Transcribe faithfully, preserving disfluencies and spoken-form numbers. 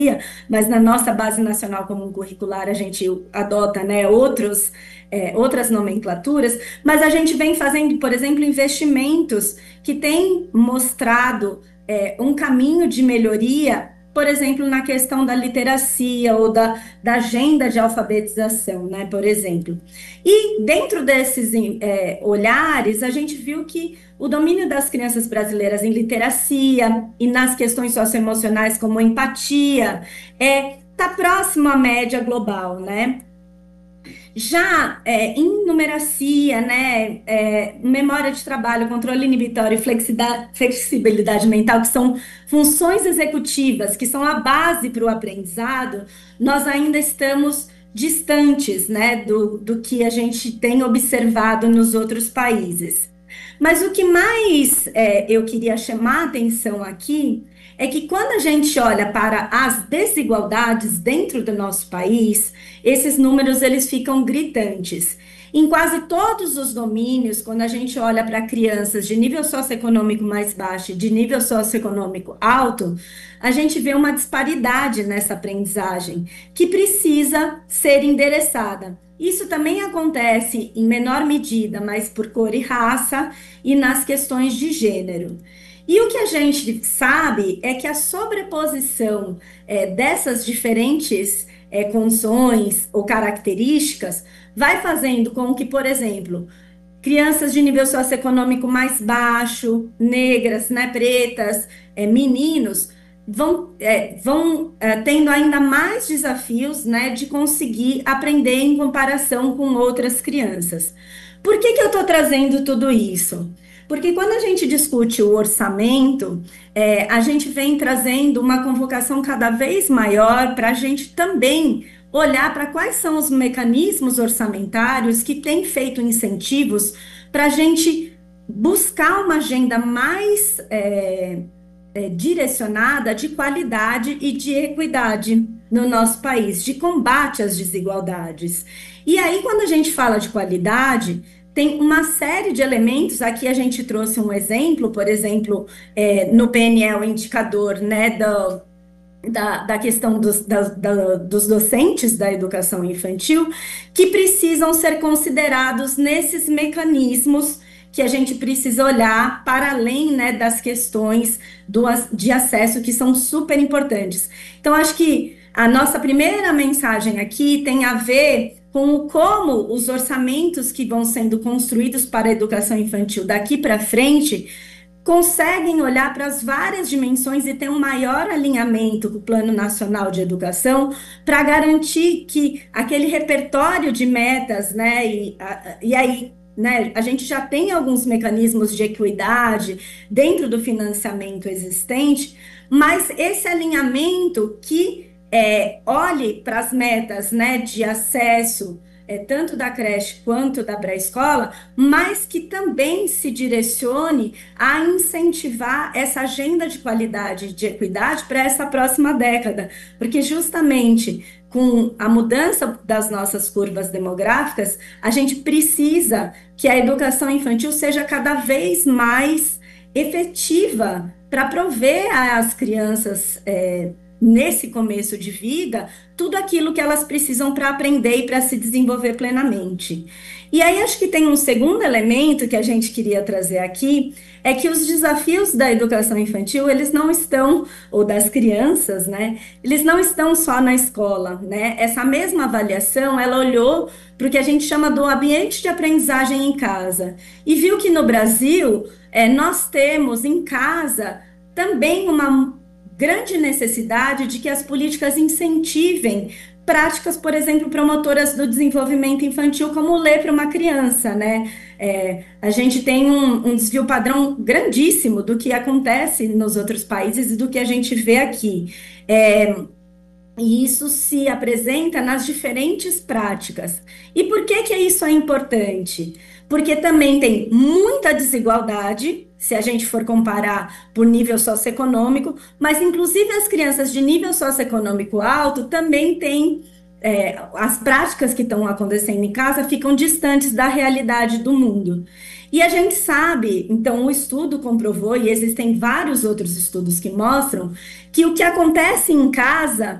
mas na nossa base nacional comum curricular a gente adota, né, outros, é, outras nomenclaturas, mas a gente vem fazendo, por exemplo, investimentos que têm mostrado é, um caminho de melhoria, por exemplo, na questão da literacia ou da, da agenda de alfabetização, né, por exemplo. E dentro desses é, olhares, a gente viu que o domínio das crianças brasileiras em literacia e nas questões socioemocionais como empatia é tá próximo à média global, né? Já é, em numeracia, né, é, memória de trabalho, controle inibitório e flexibilidade mental, que são funções executivas, que são a base para o aprendizado, nós ainda estamos distantes, né, do, do que a gente tem observado nos outros países. Mas o que mais é, eu queria chamar a atenção aqui é que quando a gente olha para as desigualdades dentro do nosso país, esses números eles ficam gritantes. Em quase todos os domínios, quando a gente olha para crianças de nível socioeconômico mais baixo e de nível socioeconômico alto, a gente vê uma disparidade nessa aprendizagem que precisa ser endereçada. Isso também acontece em menor medida, mas por cor e raça e nas questões de gênero. E o que a gente sabe é que a sobreposição é, dessas diferentes é, condições ou características vai fazendo com que, por exemplo, crianças de nível socioeconômico mais baixo, negras, né, pretas, é, meninos, vão, é, vão é, tendo ainda mais desafios, né, de conseguir aprender em comparação com outras crianças. Por que que eu estou trazendo tudo isso? Porque quando a gente discute o orçamento, é, a gente vem trazendo uma convocação cada vez maior para a gente também olhar para quais são os mecanismos orçamentários que têm feito incentivos para a gente buscar uma agenda mais é, é, direcionada de qualidade e de equidade no nosso país, de combate às desigualdades. E aí, quando a gente fala de qualidade, tem uma série de elementos, aqui a gente trouxe um exemplo, por exemplo, é, no P N L, o indicador, né, do, da, da questão dos, da, da, dos docentes da educação infantil, que precisam ser considerados nesses mecanismos que a gente precisa olhar para além, né, das questões do, de acesso, que são super importantes. Então, acho que a nossa primeira mensagem aqui tem a ver com como os orçamentos que vão sendo construídos para a educação infantil daqui para frente conseguem olhar para as várias dimensões e ter um maior alinhamento com o Plano Nacional de Educação para garantir que aquele repertório de metas, né, e, a, e aí, né, a gente já tem alguns mecanismos de equidade dentro do financiamento existente, mas esse alinhamento que É, olhe para as metas, né, de acesso, é, tanto da creche quanto da pré-escola, mas que também se direcione a incentivar essa agenda de qualidade e de equidade para essa próxima década, porque justamente com a mudança das nossas curvas demográficas, a gente precisa que a educação infantil seja cada vez mais efetiva para prover às crianças é, nesse começo de vida, tudo aquilo que elas precisam para aprender e para se desenvolver plenamente. E aí acho que tem um segundo elemento que a gente queria trazer aqui, é que os desafios da educação infantil, eles não estão, ou das crianças, né, eles não estão só na escola, né? Essa mesma avaliação, ela olhou para o que a gente chama do ambiente de aprendizagem em casa, e viu que no Brasil, é, nós temos em casa também uma grande necessidade de que as políticas incentivem práticas, por exemplo, promotoras do desenvolvimento infantil, como ler para uma criança, né? É, a gente tem um, um desvio padrão grandíssimo do que acontece nos outros países e do que a gente vê aqui. É, e isso se apresenta nas diferentes práticas. E por que que isso é importante? Porque também tem muita desigualdade, se a gente for comparar por nível socioeconômico, mas inclusive as crianças de nível socioeconômico alto também têm, é, as práticas que estão acontecendo em casa ficam distantes da realidade do mundo. E a gente sabe, então o estudo comprovou, e existem vários outros estudos que mostram, que o que acontece em casa